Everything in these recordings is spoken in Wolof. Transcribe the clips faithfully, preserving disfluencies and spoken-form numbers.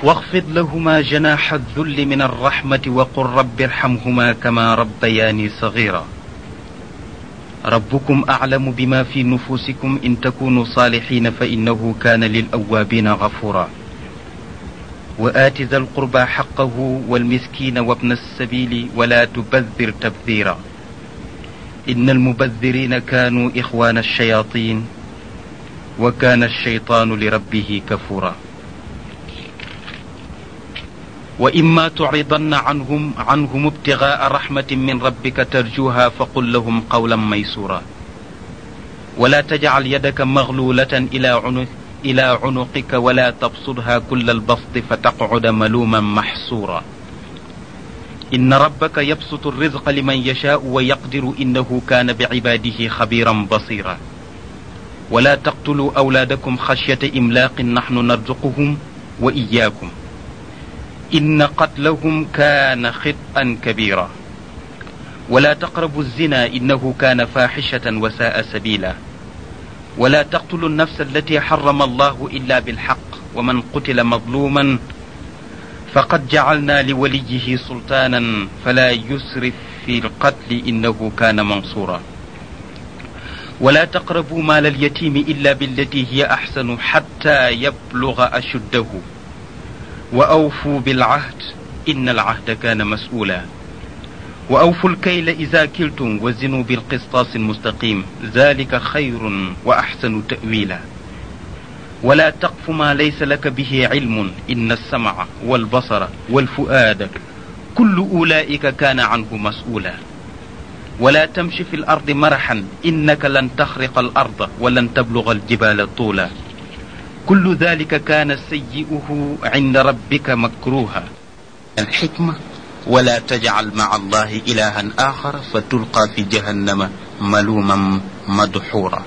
واخفض لهما جناح الذل من الرحمة وقل رب ارحمهما كما ربياني صغيرا ربكم أعلم بما في نفوسكم إن تكونوا صالحين فإنه كان للأوابين غفورا وآت ذا القربى حقه والمسكين وابن السبيل ولا تبذر تبذيرا إن المبذرين كانوا إخوان الشياطين وكان الشيطان لربه كفورا وإما تعرضن عنهم عنهم ابتغاء رحمة من ربك ترجوها فقل لهم قولا ميسورا ولا تجعل يدك مغلولة إلى عنق إلى عنقك ولا تبسطها كل البسط فتقعد ملوما محسورا إن ربك يبسط الرزق لمن يشاء ويقدر إنه كان بعباده خبيرا بصيرا ولا تقتلوا أولادكم خشية إملاق نحن نرزقهم وإياكم إن قتلهم كان خطأ كبيرا ولا تقربوا الزنا إنه كان فاحشة وساء سبيلا ولا تقتلوا النفس التي حرم الله إلا بالحق ومن قتل مظلوما فقد جعلنا لوليه سلطانا فلا يسرف في القتل إنه كان منصورا ولا تقربوا مال اليتيم إلا بالتي هي أحسن حتى يبلغ أشده وأوفوا بالعهد إن العهد كان مسؤولا وأوفوا الكيل إذا كلتم وزنوا بالقسطاس المستقيم ذلك خير وأحسن تأويلا ولا تقف ما ليس لك به علم إن السمع والبصر والفؤاد كل أولئك كان عنه مسؤولا ولا تمش في الأرض مرحا إنك لن تخرق الأرض ولن تبلغ الجبال طولا كل ذلك كان سيئه عند ربك مكروها الحكمة ولا تجعل مع الله إلها آخر فتلقى في جهنم ملوما مدحورا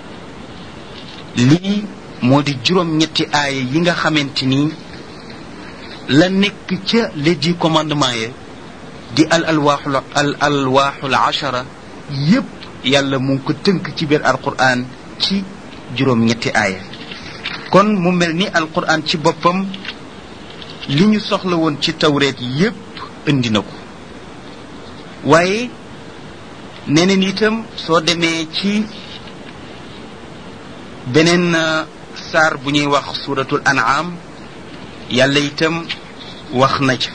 لي مودي جروم نيتي آية ييغا خامتيني لا نيك تي لي كوماندمان دي الالواح الالواح العشرة ييب يالا مونكو تنك تي بير القران تي جروم نيتي آية kon mu melni alquran ci bopam liñu soxla won ci tawret yépp indi nako waye neneen itam so démé ci benen sar bu ñuy wax suratul an'am yalla itam wax na ci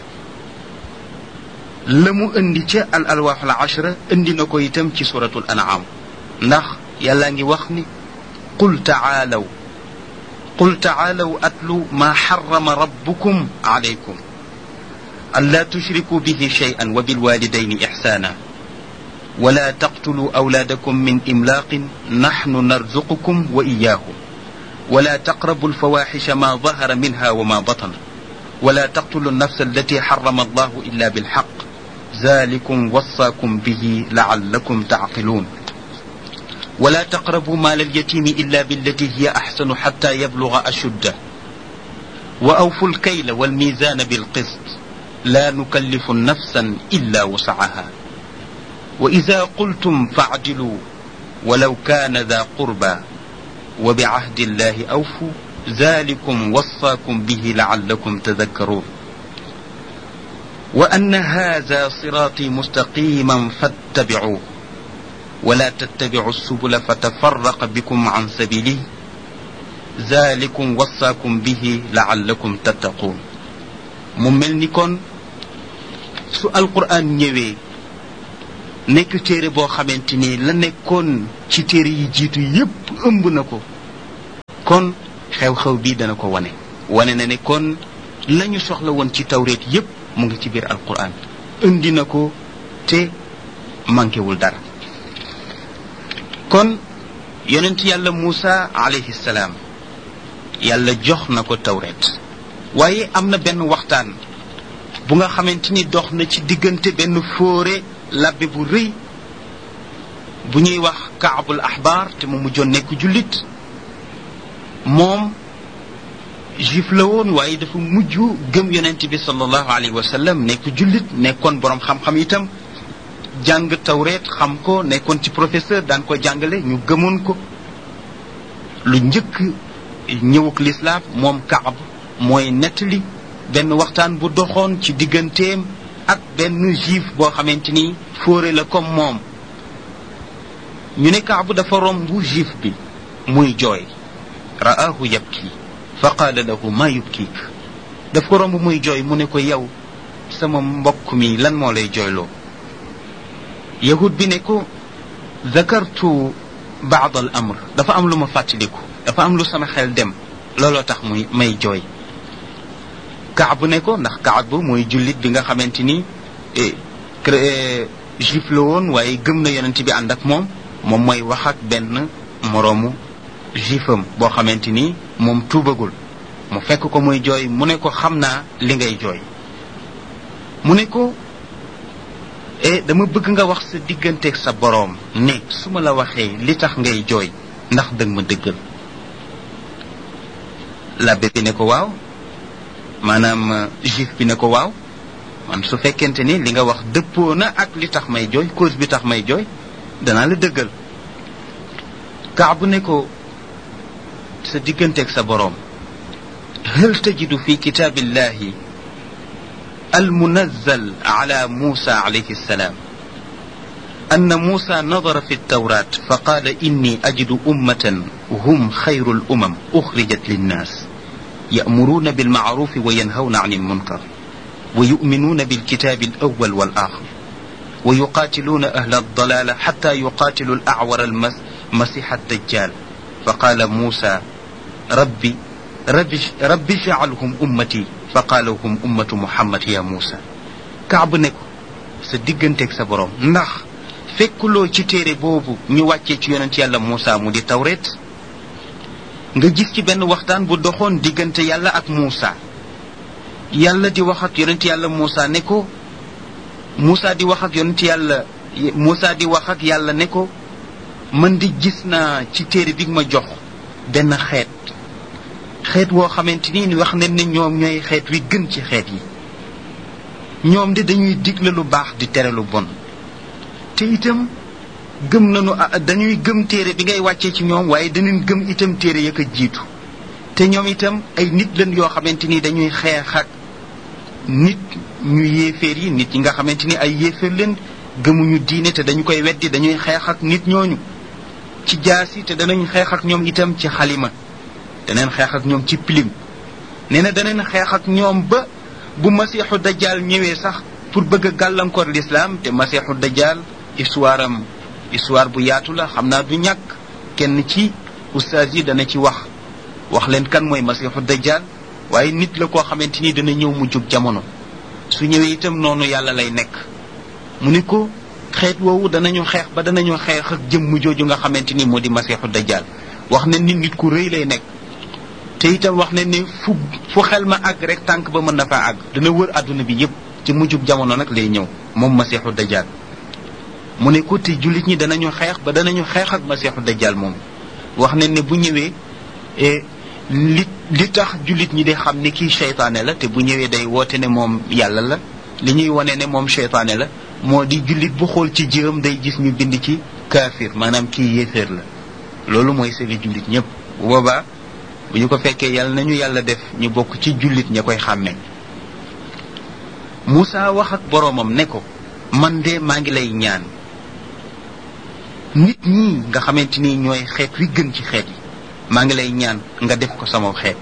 lamu indi ci al alwah al ashra indi nako itam ci suratul an'am ndax yalla ngi wax ni qul ta'alu قل تعالوا أتلوا ما حرم ربكم عليكم ألا تشركوا به شيئا وبالوالدين إحسانا ولا تقتلوا أولادكم من إملاق نحن نرزقكم وإياهم ولا تقربوا الفواحش ما ظهر منها وما بطن ولا تقتلوا النفس التي حرم الله إلا بالحق ذلكم وصاكم به لعلكم تعقلون ولا تقربوا مال اليتيم إلا بالتي هي أحسن حتى يبلغ أشده وأوفوا الكيل والميزان بالقسط لا نكلف نفسا إلا وسعها وإذا قلتم فاعدلوا ولو كان ذا قربى وبعهد الله أوفوا ذلكم وصاكم به لعلكم تذكرون وأن هذا صراطي مستقيما فاتبعوه ولا تتبعوا السبل فتفرق بكم عن سبيله ذلكم وصاكم به لعلكم تتقون مملني كون سو القران نيوي نيك تيري بو خامتيني لا نيكون سي تيري يي جيتو ييب امب نكو كون خew xew bi dana ko wone wone na ne kon lañu soxla won ci tawret yépp mu ngi ci bir alquran indi nako te manké wul dara kon yonent yalla Musa alayhi salam yalla jox nako tawret waye amna ben waxtaan bu nga xamanteni dox na ci digënté ben foré labbe bu reuy bu ñuy wax Ka'bul Ahbar te mu mujjon nek julit mom juif la won waye dafa mujju gëm yonent bi sallallahu alayhi wa sallam nek julit nekkon borom xam xam itam jang tawret xam ko nekkon ci professeur dan ko jangale ñu gëmon ko lu ñëk ñewuk l'islam mom Ka'b moy netli benn waxtaan bu doxoon ci digganteem ak benn juif boo xamante ni fóore la comme moom. ñu ne Kaab dafa romb juif bi muy jooy ra'aahu yabki fa qaala lahu maa yubkiik, daf ko romb muy jooy mu ne ko yow sama mbokk mi lan moo lay jooyloo. yahud bi ne ko zakartu baad al amr, dafa am lu ma fàttaliku, dafa am lu sama xel dem, looloo tax muy may jooy. Kaab ne ko ndax Kaab mooy jullit bi nga xamante ni juif la woon waaye gëm na yonent bi ànd ak moom moom mooy wax ak benn moroomu juifam boo xamante ni moom tuubagul. mu fekk ko muy jooy mu ne ko xam naa li ngay jooy. mu ne ko e dama bëgg nga wax sa digganteeg sa boroom ne su ma la waxee li tax ngay jooy ndax dëgg ma dëggal. labbe bi ne ko waaw, maanaam juif bi ne ko waaw, man su fekkente ni li nga wax dëppoo na ak li tax may jooy, cause bi tax may jooy, danaa la dëggal. Kaab ne ko sa digganteeg sa boroom hal tajidu fi kitaabillahi المنزل على موسى عليه السلام أن موسى نظر في التوراة فقال إني أجد أمة هم خير الأمم أخرجت للناس يأمرون بالمعروف وينهون عن المنكر ويؤمنون بالكتاب الأول والآخر ويقاتلون أهل الضلال حتى يقاتلوا الأعور المسيح الدجال فقال موسى ربي ربي, ربي اجعلهم أمتي faqaala hum ummatu muhammad ya Muusa. Kaab ne ko sa digganteeg sa borom ndax fekkuloo ci téere boobu ñu wàccee ci yonent yàlla Muusa mu di tawreet nga gis ci benn waxtaan bu doxoon diggante yàlla ak Muusa. yàlla di wax ak yonent yàlla Muusa ne ko Muusa di wax ak yonent yàlla Muusa di wax ak yàlla ne ko man di gis naa ci téere bi ma jox benn xeet xeet woo xamante ni wax nañ ne ñoom ñooy xeet wi gën ci xeet yi. ñoom de dañuy digle lu baax di tere lu bon te itam gëm nañu dañuy gëm téere bi ngay wàccee ci ñoom waaye danañ gëm itam téere ya ko jiitu te ñoom itam ay nit lañ yoo xamante ni dañuy xeex ak nit ñu yéeféer yi, nit yi nga xamante ni ay yéeféer leen gëmuñu diine te dañu koy weddi, dañuy xeex ak nit ñooñu ci jaasi te danañ xeex ak ñoom itam ci xalima, daneen xeex ak ñoom ci pilim. nee na daneen xeex ak ñoom ba bu masiixu dajjal ñëwee sax pour bëgg a gàllankoor l'islam, te masiixu dajjal histoire am histoire bu yaatu la, xam naa du ñàkk kenn ci ustaas yi dana ci wax wax leen kan mooy masiixu dajjal, waaye nit la koo xamante ni dana ñëw mu jub jamono. su ñëwee itam noonu yàlla lay nekk. mu ni ko xeet woowu danañu xeex ba danañu xeex ak jëmm jooju nga xamante ni moo di masiixu dajjal. wax ne nit nit ku rëy lay nekk te itam wax ne ni fu fu xel ma àgg rek tànk ba mën na faa àgg, dana wër àdduna bi yépp ci mujjub jamono nag lay ñëw moom masiixu dajjal. mu ne ko te jullit ñi danañu xeex ba danañu xeex ak masiixu dajjal moom. wax ne ne bu ñëwee li li tax jullit ñi di xam ne kii seytaane la, te bu ñëwee day woote ne moom yàlla la, li ñuy wane ne moom seytaane la moo di jullit bu xool ci jëm day gis ñu bind ci kaafir, maanaam kii yéeféer la. loolu mooy seeni jullit ñëpp. bu boobaa bu ñu ko fekkee yàlla nañu yàlla def ñu bokk ci jullit ña koy xàmmee. Muusa wax ak boroomam ne ko man de maa ngi lay ñaan nit ñi nga xamante ni ñooy xeet wi gën ci xeet yi, maa ngi lay ñaan nga def ko sama xeet.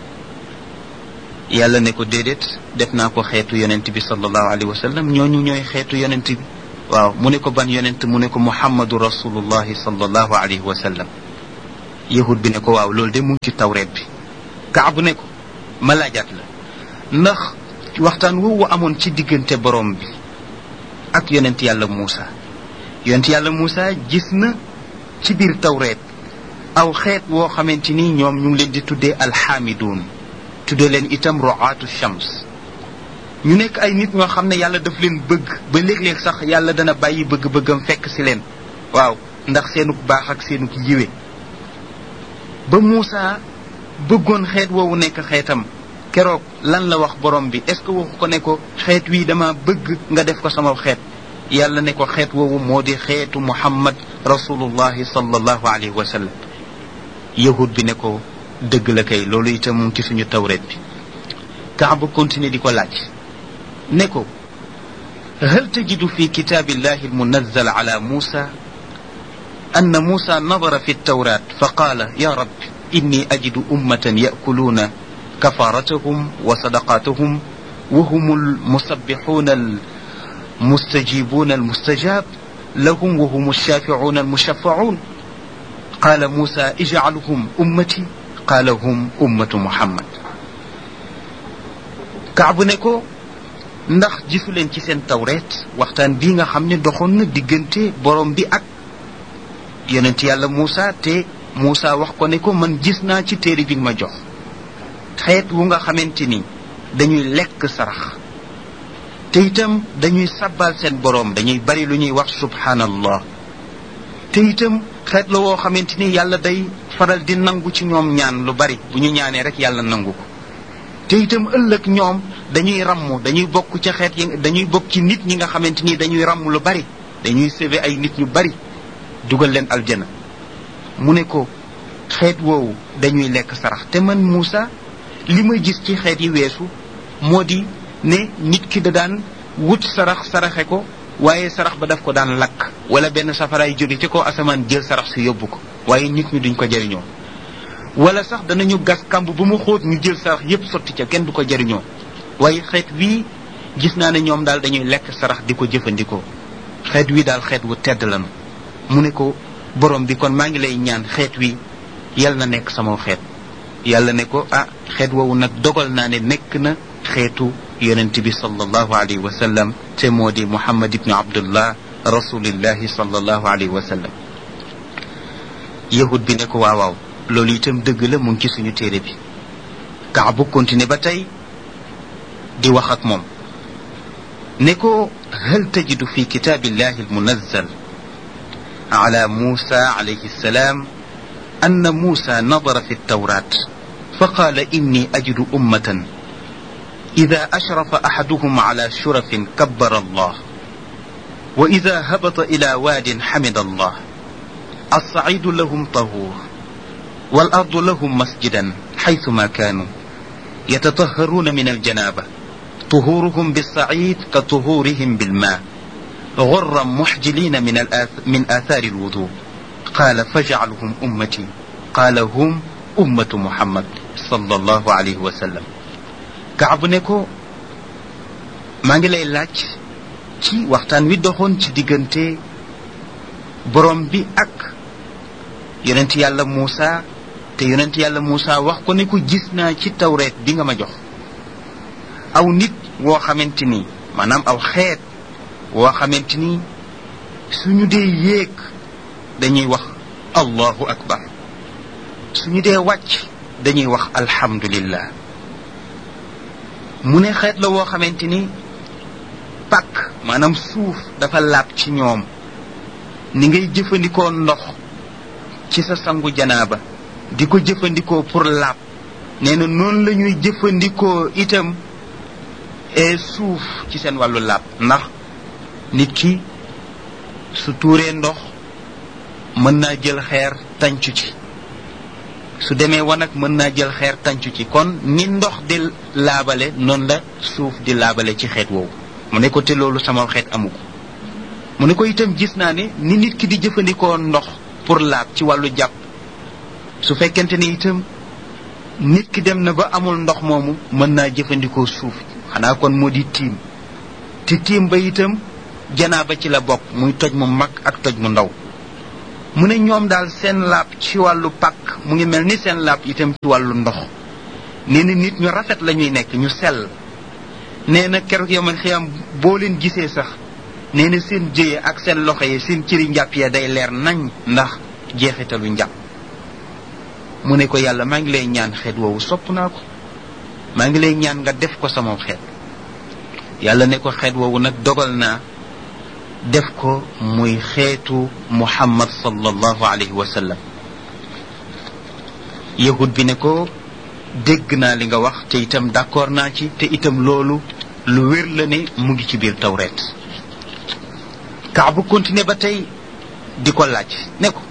yàlla ne ko déedéet, def naa ko xeetu yonent bi sallallahu alayhi wa sallam, ñooñu ñooy xeetu yonent bi. waaw mu ne ko ban yonent mu ne ko muhammadu rasulullahi sallallahu alayhi wa sallam. yahud bi ne ko waaw loolu de mu ngi ci tawreet bi. Kaab ne ko ma laajaat la ndax waxtaan woowu amoon ci diggante borom bi ak yonent yàlla Muusa. yonent yàlla Muusa gis na ci biir tawreet aw xeet woo xamante ni ñoom ñu ngi leen di tuddee alxaamiduun, tuddee leen itam ru'aatu shams. ñu nekk ay nit ñoo xam ne yàlla daf leen bëgg ba léeg-léeg sax yàlla dana bàyyi bëgg-bëggam fekk ci leen. waaw ndax seenuk baax ak seenuk yiwe. ba Muusa bëggoon xeet woowu nekk xeetam, keroog lan la wax borom bi, est-ce que waxu ko ne ko xeet wii dama bëgg nga def ko sama xeet. yàlla ne ko xeet woowu moo di xeetu muhammad rasulullahi sallallahu alayhi wa sallam. yahud bi ne ko dëgg la kay, loolu itam mu ngi ci suñu tawreet bi. Kaab continué di ko laaj ne ko hal tajidu fi kitaabillahi almunazzal ala Muusa anna Muusa nadara fi altawrat fa qaala ya rab inni ajidu ummatan yakuluuna kafaratahum wa sadaqatahum wa hum almusabbixuuna almustajibuuna almustajab lahum wa hum alshaaficuuna almushaffacuun qaala Muusa ijcalhum ummati qaala hum ummatu Muhammad. Kaab ne ko ndax gisu leen ci seen tawreet waxtaan bii nga xam ne doxoon na diggante borom bi ak yonent yàlla Muusa te Muusa wax ko ne ko man gis naa ci téere bi nga ma jox xeet wu nga xamante ni dañuy lekk sarax te itam dañuy sabbal seen borom dañuy bari lu ñuy wax subhanallah te itam xeet la woo xamante ni yàlla day faral di nangu ci ñoom ñaan lu bari bu ñu ñaanee rek yàlla nangu ko te itam ëllëg ñoom dañuy ràmm dañuy bokk ci xeet yi dañuy bokk ci nit ñi nga xamante ni dañuy ràmm lu bari dañuy sauver ay nit ñu bari dugal leen aljana mu ne ko xeet woowu dañuy lekk sarax te man Muusa li ma gis ci xeet yi weesu moo di ne nit ki da daan wut sarax saraxe ko waaye sarax ba daf ko daan lakk wala benn safaraay jóge ci kaw asamaan jël sarax si yóbbu ko waaye nit ñi duñ ko jariñoo wala sax danañu gas kamb bu mu xóot ñu jël sarax yépp sotti ca kenn du ko jariñoo waaye xeet wii gis naa ne ñoom daal dañuy lekk sarax di ko jëfandikoo xeet wii daal xeet wu tedd lanu mu ne ko borom bi kon maa ngi lay ñaan xeet wi yal na nekk sama xeet yàlla ne ko ah xeet woowu nag dogal naa ne nekk na xeetu yonent bi sallallahu alayhi wa sallam te moo di Muhammad ibnu Abdullah rasulillahi sallallahu alayhi wa sallam. yahud bi ne ko waaw waaw loolu itam dëgg la mu ngi ci suñu téere bi. Kaabu continué ba tey di wax ak moom ne ko hal tajidu fi kitaabillahi almunazzal ala Muusa alayhi salaam anna Muusa nadara fi altawrat fa qaala inni ajidu ummatan ida ashrafa ahaduhum ala shurafin kabbara allah wa ida habata ila waadin xamida allah alsaidu lahum tahuur wal ardu lahum masjidan xaytuma kaanu yatataharuuna min aljanaba tuhuruhum bilsaid ka tuhurihim bilma غرا محجلين من من آثار الوضوء قال فاجعلهم أمتي قال هم أمة محمد صلى الله عليه وسلم. Kaab ne ko maa ngi lay laaj ci waxtaan wi doxoon ci diggante borom bi ak yonent yàlla Muusa te yonent yàlla Muusa wax ko ne ko gis naa ci tawreet bi nga ma jox aw nit woo xamante ni maanaam aw xeet woo xamante ni suñu dee yéeg dañuy wax allahu akbar suñu dee wàcc dañuy wax alhamdulillah mu ne xeet la woo xamante ni pàkk maanaam suuf dafa laab ci ñoom ni ngay jëfandikoo ndox ci sa sangu janaaba di ko jëfandikoo pour laab nee na noonu la ñuy jëfandikoo itam e suuf ci seen wàllu laab ndax nit ki su tuuree ndox mën naa jël xeer tàncu ci su demee wanag mën naa jël xeer tàncu ci kon ni ndox di laabale noonu la suuf di laabale ci xeet woowu mu ne ko te loolu sama xeet amu ko mu ne ko itam gis naa ne ni nit ki di jëfandikoo ndox pour laab ci wàllu jàpp su fekkente ne itam nit ki dem na ba amul ndox moomu mën naa jëfandikoo suuf xanaa kon moo di tiim te tiim ba itam janaaba ci la bokk muy toj mu mag ak toj mu ndaw mu ne ñoom daal seen laab ci wàllu pàkk mu ngi mel ni seen laab itam ci wàllu ndox nee na nit ñu rafet la ñuy nekk ñu sell nee na keroog yow man xiyam boo leen gisee sax nee na seen jëye ak seen loxo yi seen cëri njàpp ya day leer nañ ndax jeexitalu njàpp mu ne ko yàlla maa ngi lay ñaan xeet woowu sopp naa ko maa ngi lay ñaan nga def ko sama xeet yàlla ne ko xeet woowu nag dogal naa def ko muy xeetu Muhammad sallallahu alayhi wa sallam. yahud bi ne ko dégg naa li nga wax te itam d'accord naa ci te itam loolu lu wér la ne mu ngi ci biir tawreet. Kaabu continué ba tey di ko laaj ne ko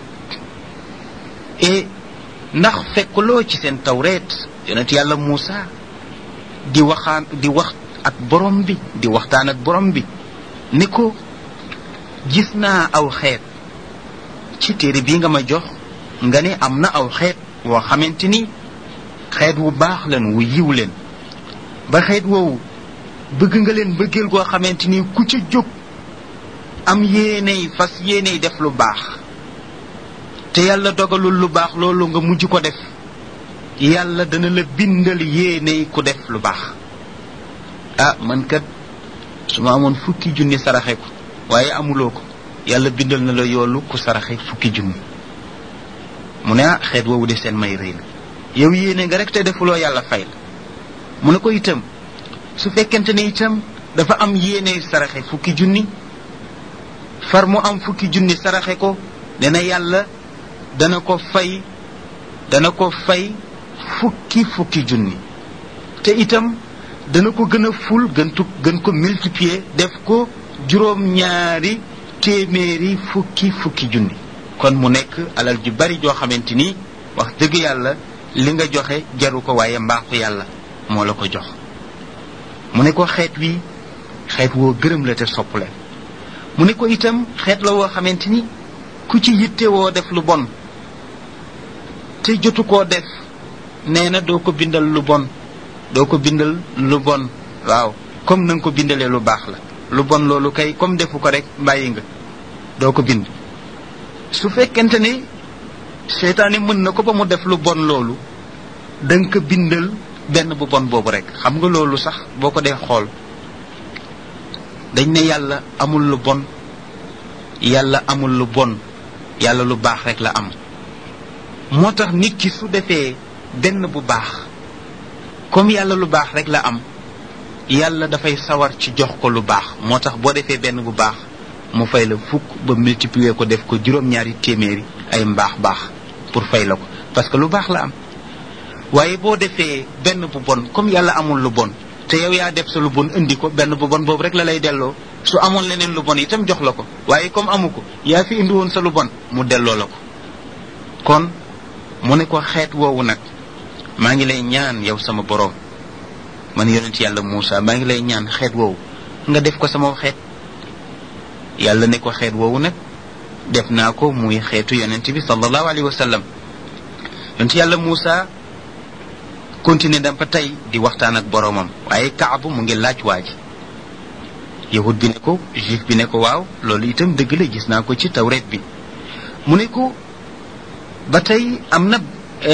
e ndax fekkuloo ci seen tawreet yonent yàlla Muusa di waxaan di wax ak borom bi di waxtaan ak borom bi ni ko gis naa aw xeet ci téere bii nga ma jox nga ne am na aw xeet woo xamante ni xeet wu baax leen wu yiw leen ba xeet woowu bëgg nga leen bëggeel goo xamante ni ku ca jóg am yéeney fas yéeney def lu baax te yàlla dogalul lu baax loolu nga mujj ko def yàlla dana la bindal yéeney ku def lu baax ah man kat su ma amoon fukki junni saraxe ko waaye amuloo ko yàlla bindal na la yoolu ku saraxe fukki junni mu ne ah xeet woowu de seen may rëy la yow yéene nga rek te defuloo yàlla fay la mu ne ko itam su fekkente ne itam dafa am yéene saraxe fukki junni far mu am fukki junni saraxe ko dana yàlla dana ko fay dana ko fay fukki fukki junni te itam dana ko gën a ful gën tu gën ko multiplier def ko juróom ñaari téeméeri fukki fukki junni kon mu nekk alal ju bari joo xamante ni wax dëgg yàlla li nga joxe jaru ko waaye mbaaxu yàlla moo la ko jox mu ne ko xeet wi xeet woo gërëm la te sopp leen mu ne ko itam xeet la woo xamante ni ku ci yitte woo def lu bon te jotu koo def nee na doo ko bindal lu bon doo ko bindal lu bon waaw comme na nga ko bindalee lu baax la lu bon loolu kay comme defu ko rek bàyyi nga doo ko bind su fekkente ne seytaane mën na ko ba mu def lu bon loolu da nga ko bindal benn bu bon boobu rek xam nga loolu sax boo ko dee xool dañ ne yàlla amul lu bon yàlla amul lu bon yàlla lu baax rek la am moo tax nit ki su defee benn bu baax comme yàlla lu baax rek la am yàlla dafay sawar ci jox ko lu baax moo tax boo defee benn bu baax mu fay la fukk ba multiplier ko def ko juróom-ñaari téeméeri ay mbaax baax pour fay la ko parce que lu baax la am waaye boo defee benn bu bon comme yàlla amul lu bon te yow yaa def sa lu bon indi ko benn bu bon boobu rek la lay delloo su amoon leneen lu bon itam jox la ko waaye comme amu ko yaa fi indi woon sa lu bon mu delloo la ko kon mu ne ko xeet woowu nag maa ngi lay ñaan yow sama boroom man yonent yàlla Muusa maa ngi lay ñaan xeet woowu nga def ko sama xeet yàlla ne ko xeet woowu nag def naa ko muy xeetu yonent bi sallallahu alayhi wa sallam yonent yàlla Muusa continué dem ba tey di waxtaan ak boroomam waaye Kaabu mu ngi laaj waa ji yahud bi ne ko juif bi ne ko waaw loolu itam dëgg la gis naa ko ci tawreet bi mu ne ko ba tey am na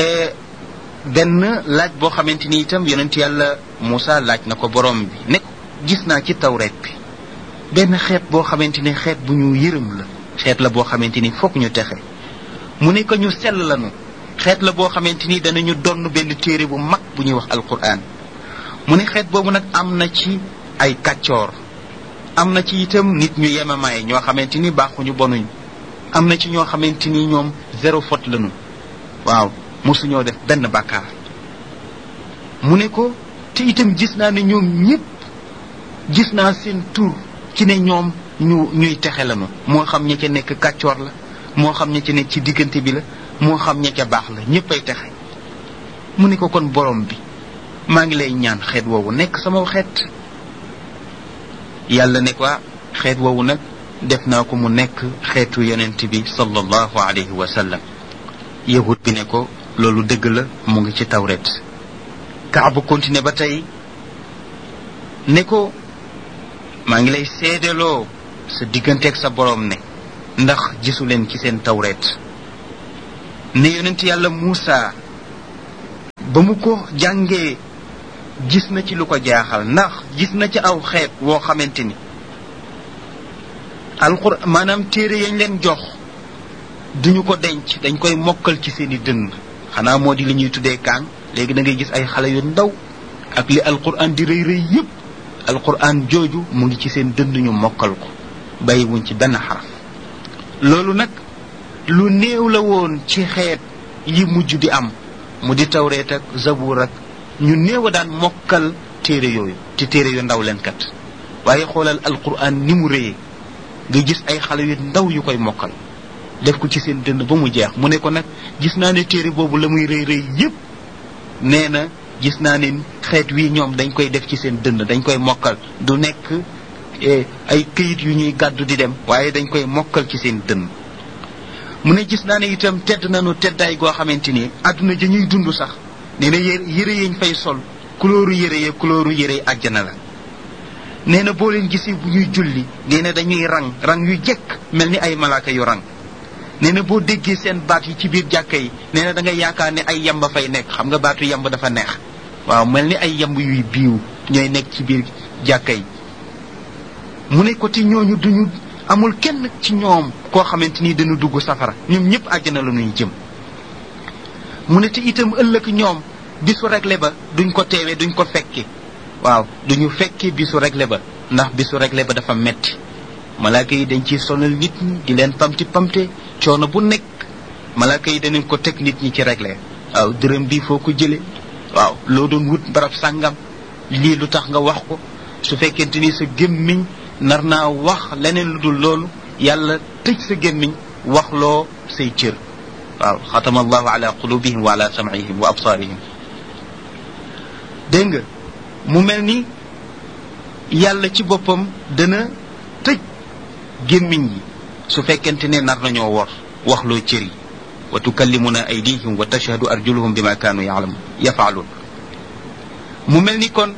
benn laaj boo xamante ni itam yonent yàlla Muusa laaj na ko boroom bi ne ko gis naa ci tawreet bi benn xeet boo xamante ni xeet bu ñu yërëm la xeet la boo xamante ni fokk ñu texe mu ne ko ñu sell lañu xeet la boo xamante ni danañu donn benn téere bu mag bu ñuy wax alquran mu ne xeet boobu nag am na ci ay kàccoor am na ci itam nit ñu yemamaay ñoo xamante ni baaxuñu bonuñ am na ci ñoo xamante ni ñoom zéro faute lañu waaw mosuñoo def benn bàkkaar mu ne ko te itam gis naa ne ñoom ñëpp gis naa seen tur ci ne ñoom ñu ñuy texe lañu moo xam ña ca nekk kàccoor la moo xam ña ca nekk ci diggante bi la moo xam ña ca baax la ñëpp ay texe mu ne ko kon borom bi maa ngi lay ñaan xeet woowu nekk sama xeet yàlla ne ko xeet woowu nag def naa ko mu nekk xeetu yonent bi sallallahu alayhi wa sallam yahud bi ne ko loolu dëgg la mu ngi ci tawret Kaabu continué ba tey ne ko maa ngi lay seedeloo sa digganteeg sa borom ne ndax gisu leen ci seen tawret ne yonent yàlla Muusa ba mu ko jàngee gis na ci lu ko jaaxal ndax gis na ci aw xeet woo xamante ni alxuraan maanaam téere yañ leen jox duñu ko denc dañ koy mokkal ci seeni dënn xanaa moo di li ñuy tuddee kaang léegi da ngay gis ay xale yu ndaw ak li alxuraan di rëy rëy yépp alxuraan jooju mu ngi ci seen dënn ñu mokkal ko bàyyiwuñ ci benn xaraf loolu nag lu néew la woon ci xeet yi mujj di am mu di tawreet ak zabuur ak ñu néew a daan mokkal téere yooyu te téere yu ndaw leen kat waaye xoolal alquran ni mu rëyee nga gis ay xale yu ndaw yu koy mokkal def ko ci seen dënn ba mu jeex mu ne ko nag gis naa ne téere boobu la muy rëy rëy yépp nee na gis naa ne xeet wi ñoom dañ koy def ci seen dënn dañ koy mokkal du nekk ay këyit yu ñuy gàddu di dem waaye dañ koy mokkal ci seen dënn mu ne gis naa ne itam tedd nañu teddaay goo xamante ni àdduna ja ñuy dund sax nee na yére yére yañ fay sol kulóoru yére ya kulóoru yére àjjana la nee na boo leen gisee bu ñuy julli nee na dañuy rang rang yu jekk mel ni ay malaaka yu rang nee na boo déggee seen baat yi ci biir jàkka yi nee na da ngay yaakaar ne ay yamba fay nekk xam nga baatu yamba dafa neex waaw mel ni ay yamb yuy biiw ñooy nekk ci biir jàkka yi mu ne ko ci ñooñu duñu amul kenn ci ñoom koo xamante ni dañu dugg safara ñoom ñëpp àjjana la ñuy jëm mu ne te itam ëllëg ñoom bisu réglé ba duñ ko teewee duñ ko fekke waaw duñu fekke bisu réglé ba ndax bisu réglé ba dafa metti malaaka yi dañ ciy sonal nit ñi di leen pamti pamte coono bu nekk malaaka yi danañ ko teg nit ñi ci réglé waaw dërëm bi foo ko jële waaw loo doon wut barab sàngam lii lu tax nga wax ko su fekkente ni sa gémmiñ nar naa wax leneen lu dul loolu yàlla tëj sa gémmiñ wax loo say cër waaw xatama allahu ala qulubihim wa ala sam'ihim wa absaarihim dégg nga mu mel ni yàlla ci boppam dana tëj gémmiñ yi su fekkente ne nar nañoo wor wax loo cër yi wa tukallimuna aydihim wa tashhadu arjuluhum bima kaanu ya'lamun yaf'alun mu mel ni kon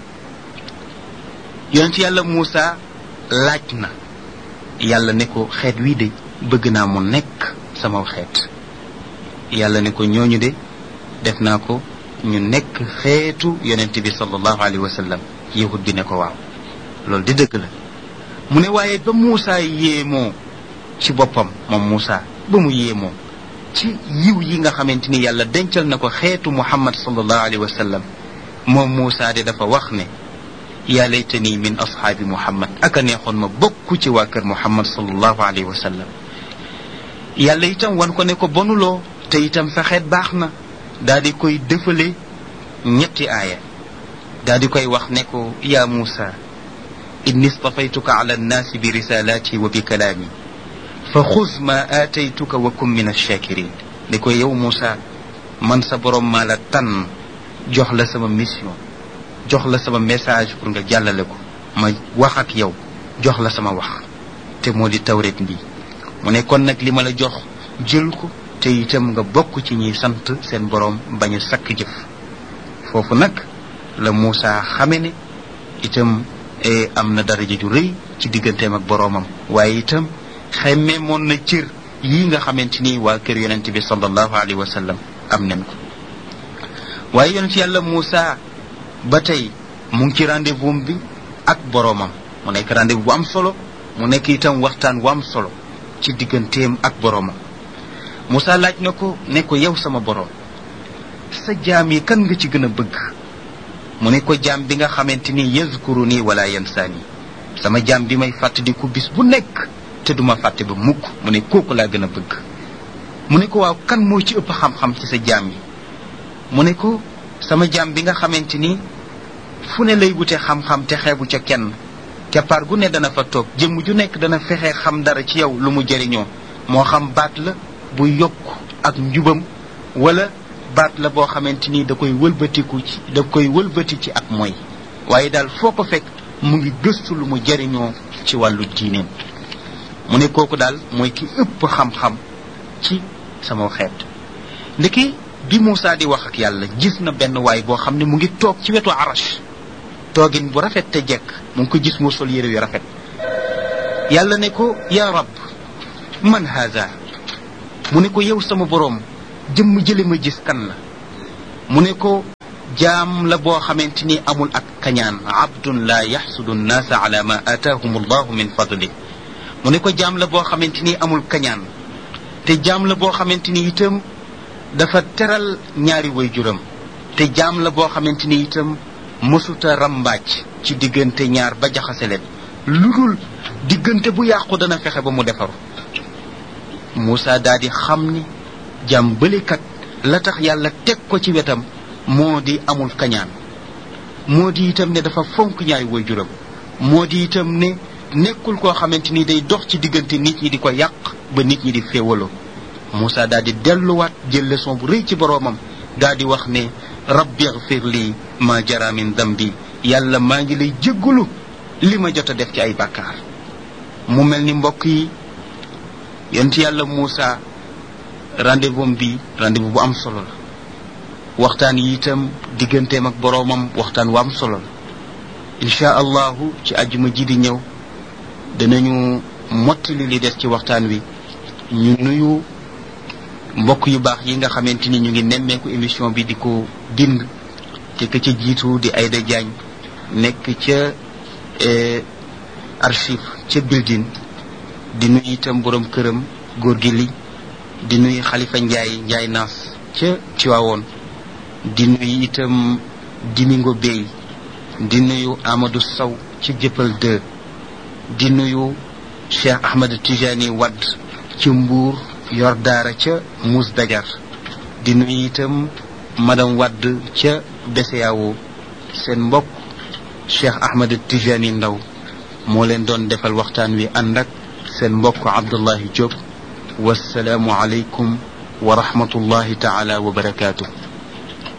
yonent yàlla Muusa laaj na yàlla ne ko xeet wii de bëgg naa mu nekk sama xeet yàlla ne ko ñooñu de def naa ko ñu nekk xeetu yonent bi sallallahu alayhi wa sallam yahud bi ne ko waaw loolu di dëgg la mu ne waaye ba Muusa yéemoo ci boppam moom Muusa ba mu yéemoo ci yiw yi nga xamante ni yàlla dencal na ko xeetu Muhammad sallallahu alayhi wa sallam moom Muusa de dafa wax ne yaa laytani min ashaabi Muhammad aka neexoon ma bokk ci waa kër Muhammad sallallahu alayhi wa sallam yàlla itam wan ko ne ko bonuloo te itam sa xeet baax na daal di koy dëfale ñetti aaya daal di koy wax ne ko yaa Muusa inni stafaytuka ala annaasi bi risalaati wa bi kalaami fa xuz ma aataytuka wa kun min ash-shakirin ne ko yow Muusa man sa borom maa la tànn jox la sama mission jox la sama message pour nga jàllale ko ma wax ak yow jox la sama wax te moo di tawret bi mu ne kon nag li ma la jox jël ko te itam nga bokk ci ñiy sant seen borom bañ a sakk jëf foofu nag la Muusa xame ne itam am na daraja ju rëy ci digganteem ak boroomam waaye itam xemme moon na cër yi nga xamante ni waa kër yonent bi sallallahu alayhi wa sallam am nañ ko waaye yonent yàlla Muusa ba tey mu ngi ci rendez-vous bi ak boroomam mu nekk rendez-vous bu am solo mu nekk itam waxtaan bu am solo ci digganteem ak boroomam Muusa laaj na ko ne ko yow sama boroom sa jaam yi kan nga ci gën a bëgg mu ne ko jaam bi nga xamante ni yazkuru nii wala yansaani sama jaam bi may fàttaliku bis bu nekk te duma fàtte ba mukk mu ne kooku laa gën a bëgg mu ne ko waaw kan moo ci ëpp xam-xam ci sa jaam yi mu ne ko sama jaam bi nga xamante ni fu ne lay wute xam-xam te xeebu ca kenn keppaar gu ne dana fa toog jëmm ju nekk dana fexe xam dara ci yow lu mu jëriñoo moo xam baat la bu yokk ak njubam wala baat la boo xamante ni da koy wëlbatiku ci da koy wëlbati ci ak mooy waaye daal foo ko fekk mu ngi gëstu lu mu jëriñoo ci wàllu diineem mu ne kooku daal mooy ki ëpp xam-xam ci sama xeet ndiki bi Muusa di wax ak yàlla gis na benn waay boo xam ne mu ngi toog ci wetu arash toogin bu rafet te jekk mu ngi ko gis mu sol yére yu rafet yàlla ne ko yaa rab man haza mu ne ko yow sama boroom jëmm jële ma gis kan la mu ne ko jaam la boo xamante ni amul ak kañaan abdun la yaxsudu nnaasa ala ma aataahum allahu min fadli mu ne ko jaam la boo xamante ni amul kañaan te jaam la boo xamante ni itam dafa teral ñaari waajuram te jaam la boo xamante ni itam mësuta rambaaj ci diggante ñaar ba jaxase leen lu dul diggante bu yàqu dana fexe ba mu defaru Muusa daal di xam ni jaam bëlikat la tax yàlla teg ko ci wetam moo di amul kañaan moo di itam ne dafa fonk ñaari waajuram moo di itam ne nekkul koo xamante ni day dox ci diggante nit ñi di ko yàq ba nit ñi di féewaloo Muusa daal di delluwaat jël leçon bu rëy ci boroomam daal di wax ne rabbi ighfir li ma jara min dambi yàlla maa ngi lay jéggalu li ma jot a def ci ay bàkkaar mu mel ni mbokk yi yonent yàlla Muusa rendez-vous bi rendez-vous bu am solo la waxtaan yi itam digganteem ak boroomam waxtaan wu am solo la insha allahu ci àjjuma ji di ñëw danañu mottali li des ci waxtaan wi ñu nuyu mbokk yu baax yi nga xamante ni ñu ngi nemmeeku émission bi di ko bind te ka ca jiitu di Aïda Diagne nekk ca archive ca building di nuyu itam borom këram góor gi li di nuyu Xalifa Njaay Njaay Naas ca Tiwaawoon di nuyu itam Dimingo Bey di nuyu Amadou Sow ci Jëppal deux di nuyu Cheikh Ahmed Tijani Wadd ci Mbuur yor daara ca Mous Dajar di nuyu itam madame Wadd ca Besseyaawo seen mbokk Cheikh Ahmed Tijani Ndaw moo leen doon defal waxtaan wi ànd ak seen mbokk Abdullahi Diop wassalaamu aleykum wa rahmatullahi taala wa barakaatuh